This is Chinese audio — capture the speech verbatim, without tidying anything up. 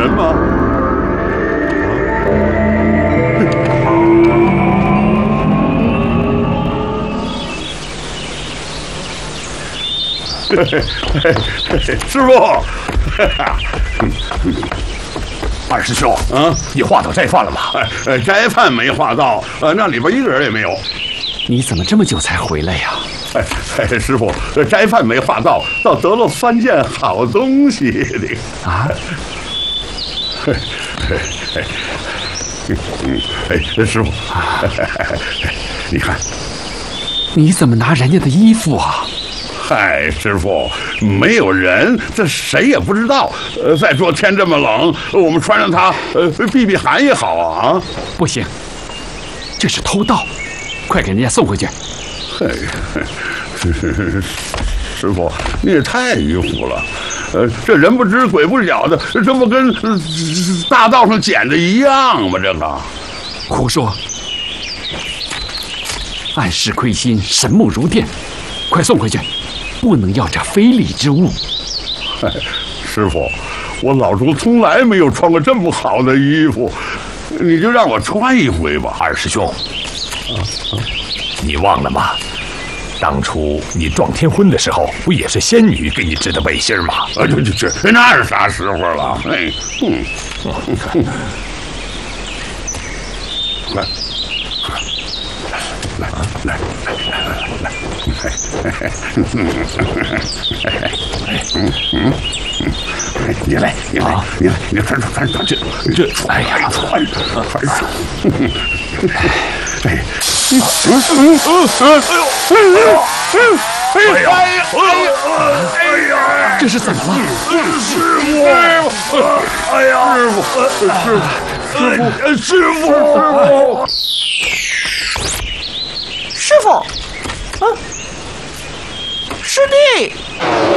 么？师傅， 二师兄， 啊， 你画到斋饭了吗？ 呃，斋饭没画到，呃，那里边一个人也没有。 你怎么这么久才回来呀？ 哎哎，师傅，斋饭没画到，倒得了三件好东西的啊！ 嘿嘿嘿，嗯，哎，师傅，你看， 你怎么拿人家的衣服啊？ 嗨，师傅，没有人，这谁也不知道。呃，再说天这么冷，我们穿上它，呃，避避寒也好啊。 不行，这是偷盗，快给人家送回去。 嘿，师傅，你也太迂腐了。呃，这人不知鬼不觉的，这不跟、呃、大道上捡的一样吗？这个， 胡说！暗室亏心，神目如电，快送回去。不能要这非礼之物。 哎，师傅，我老猪从来没有穿过这么好的衣服，你就让我穿一回吧。 二师兄，你忘了吗？当初你撞天婚的时候，不也是仙女给你织的背心吗？ 啊，这这这那是啥时候了？哎，嗯，来，来来来来来。嗯嗯嗯，你来，你来，你来，你穿穿穿穿这这，哎呀，穿穿上，哎，嗯嗯嗯嗯，哎呦，哎呀，哎呀， 这是怎么了？ 师傅，哎呀，师傅，师傅，师傅， 师傅，啊，师弟。